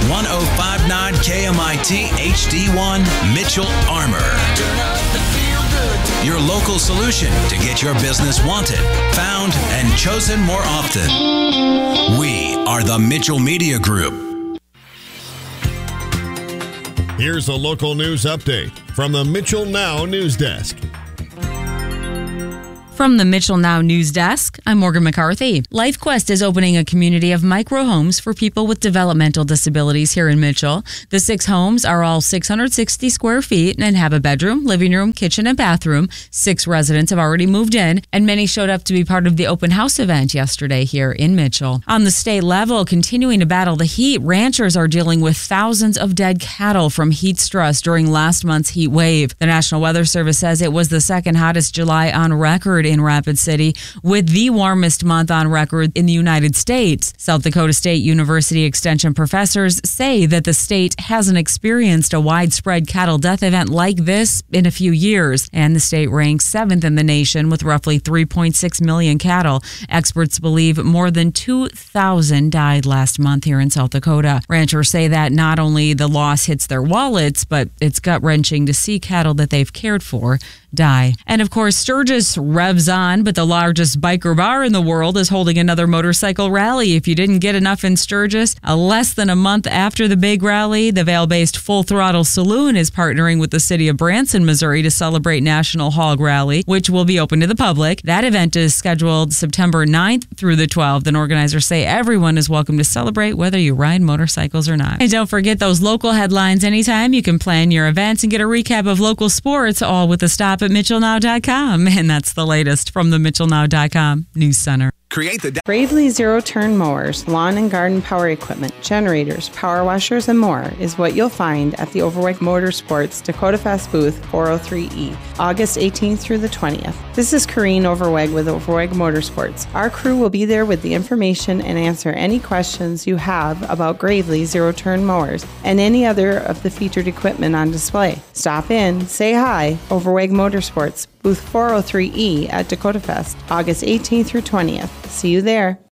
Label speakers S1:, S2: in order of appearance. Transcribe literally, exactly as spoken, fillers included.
S1: one oh five point nine K M I T H D one, Mitchell Armor. Your local solution to get your business wanted, found, and chosen more often. We are the Mitchell Media Group.
S2: Here's a local news update from the Mitchell Now News Desk.
S3: From the Mitchell Now News Desk, I'm Morgan McCarthy. LifeQuest is opening a community of micro homes for people with developmental disabilities here in Mitchell. The six homes are all six hundred sixty square feet and have a bedroom, living room, kitchen, and bathroom. Six residents have already moved in, and many showed up to be part of the open house event yesterday here in Mitchell. On the state level, continuing to battle the heat, ranchers are dealing with thousands of dead cattle from heat stress during last month's heat wave. The National Weather Service says it was the second hottest July on record in Rapid City, with the warmest month on record in the United States. South Dakota State University Extension professors say that the state hasn't experienced a widespread cattle death event like this in a few years, and the state ranks seventh in the nation with roughly three point six million cattle. Experts believe more than two thousand died last month here in South Dakota. Ranchers say that not only the loss hits their wallets, but it's gut-wrenching to see cattle that they've cared for die. And of course, Sturgis revs on, but the largest biker bar in the world is holding another motorcycle rally. If you didn't get enough in Sturgis, uh, less than a month after the big rally, the Vail-based Full Throttle Saloon is partnering with the city of Branson, Missouri to celebrate National Hog Rally, which will be open to the public. That event is scheduled September ninth through the twelfth, and organizers say everyone is welcome to celebrate whether you ride motorcycles or not. And don't forget those local headlines anytime. You can plan your events and get a recap of local sports, all with a stop at Mitchell Now dot com. And that's the latest from the Mitchell Now dot com News Center.
S1: Create the
S4: Gravely zero-turn mowers, lawn and garden power equipment, generators, power washers, and more is what you'll find at the Overweg Motorsports Dakota Fest booth four oh three E, August eighteenth through the twentieth. This is Corrine Overweg with Overweg Motorsports. Our crew will be there with the information and answer any questions you have about Gravely zero-turn mowers and any other of the featured equipment on display. Stop in, say hi, Overweg Motorsports, booth four oh three E at Dakota Fest, August eighteenth through twentieth. See you there.